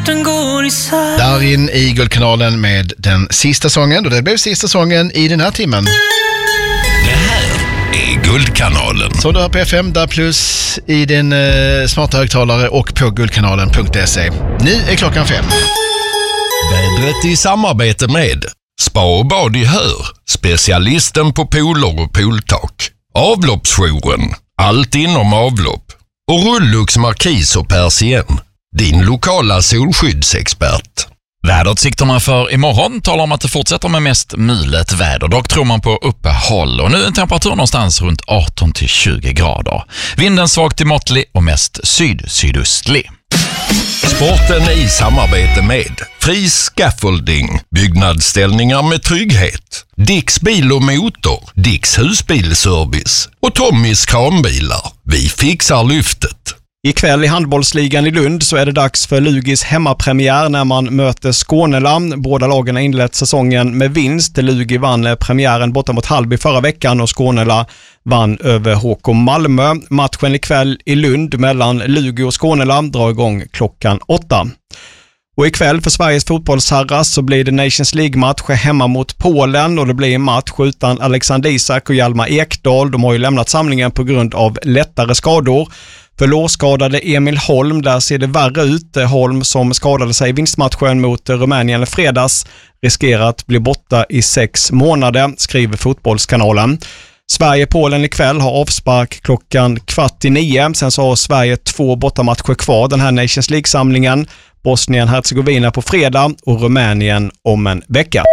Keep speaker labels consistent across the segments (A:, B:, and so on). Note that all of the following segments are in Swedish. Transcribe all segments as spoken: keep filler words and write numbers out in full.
A: Där in i Guldkanalen med den sista sången, och det blev sista sången i den här timmen.
B: Det här är Guldkanalen.
A: Så du har på F M där plus i din eh, smarta högtalare och på guldkanalen punkt se. Nu är klockan fem.
B: Vädret i samarbete med Spa och bad i Hör, specialisten på pooler och pooltak. Avloppsjouren, allt inom avlopp. Och Rullux Markis och Persien, din lokala solskyddsexpert.
C: Väderutsikterna för imorgon talar om att det fortsätter med mest mulet väder. Dock tror man på uppehåll och nu en temperatur någonstans runt arton till tjugo grader. Vinden svag till måttlig och mest syd-sydöstlig.
B: Sporten i samarbete med Fri Scaffolding, byggnadsställningar med trygghet. Dicks bil och motor, Dicks husbilservice och Tommys kranbilar. Vi fixar lyftet.
D: Ikväll i handbollsligan i Lund så är det dags för Lugis hemmapremiär när man möter Skåneland. Båda lagen har inlett säsongen med vinst. Lugi vann premiären borta mot Hallby förra veckan och Skånela vann över H K Malmö. Matchen ikväll i Lund mellan Lugi och Skåneland drar igång klockan åtta. Och ikväll för Sveriges fotbollsherrar så blir det Nations League-match hemma mot Polen och det blir en match utan Alexander Isak och Hjalmar Ekdal. De har ju lämnat samlingen på grund av lättare skador. För lårskadade Emil Holm, där ser det värre ut. Holm som skadade sig i vinstmatchen mot Rumänien i fredags riskerar att bli borta i sex månader, skriver Fotbollskanalen. Sverige-Polen ikväll har avspark klockan kvart i nio. Sen så har Sverige två bortamatcher kvar den här Nations League-samlingen. Bosnien-Herzegovina på fredag och Rumänien om en vecka.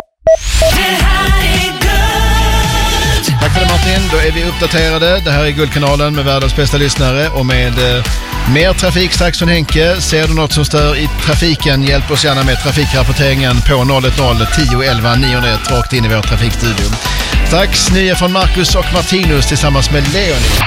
A: Tack för det Martin, då är vi uppdaterade. Det här är Guldkanalen med världens bästa lyssnare och med eh, mer trafik strax från Henke. Ser du något som stör i trafiken, hjälp oss gärna med trafikrapporteringen på noll ett noll tio elva niohundraett rakt in i vår trafikstudio. Strax nya från Marcus och Martinus tillsammans med Leonie.